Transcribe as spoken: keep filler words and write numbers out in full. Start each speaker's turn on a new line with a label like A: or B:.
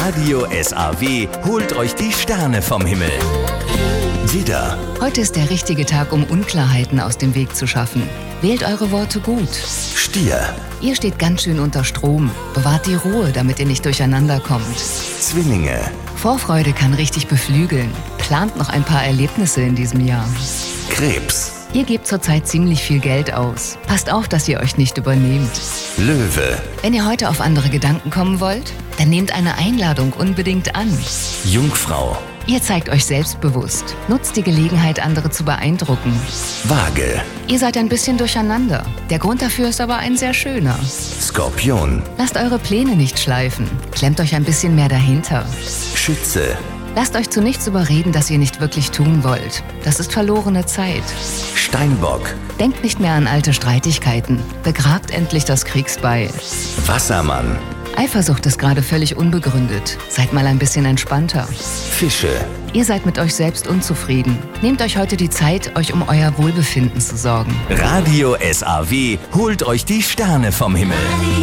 A: Radio S A W holt euch die Sterne vom Himmel. Widder,
B: Heute ist der richtige Tag, um Unklarheiten aus dem Weg zu schaffen. Wählt eure Worte gut.
A: Stier,
B: Ihr steht ganz schön unter Strom. Bewahrt die Ruhe, damit ihr nicht durcheinander kommt.
A: Zwillinge,
B: Vorfreude kann richtig beflügeln. Plant noch ein paar Erlebnisse in diesem Jahr.
A: Krebs,
B: Ihr gebt zurzeit ziemlich viel Geld aus. Passt auf, dass ihr euch nicht übernehmt.
A: Löwe,
B: Wenn ihr heute auf andere Gedanken kommen wollt, dann nehmt eine Einladung unbedingt an.
A: Jungfrau,
B: Ihr zeigt euch selbstbewusst. Nutzt die Gelegenheit, andere zu beeindrucken.
A: Waage,
B: Ihr seid ein bisschen durcheinander. Der Grund dafür ist aber ein sehr schöner.
A: Skorpion,
B: Lasst eure Pläne nicht schleifen. Klemmt euch ein bisschen mehr dahinter.
A: Schütze,
B: Lasst euch zu nichts überreden, das ihr nicht wirklich tun wollt. Das ist verlorene Zeit.
A: Steinbock,
B: Denkt nicht mehr an alte Streitigkeiten. Begrabt endlich das Kriegsbeil.
A: Wassermann,
B: Eifersucht ist gerade völlig unbegründet. Seid mal ein bisschen entspannter.
A: Fische,
B: Ihr seid mit euch selbst unzufrieden. Nehmt euch heute die Zeit, euch um euer Wohlbefinden zu sorgen.
A: Radio S A W holt euch die Sterne vom Himmel.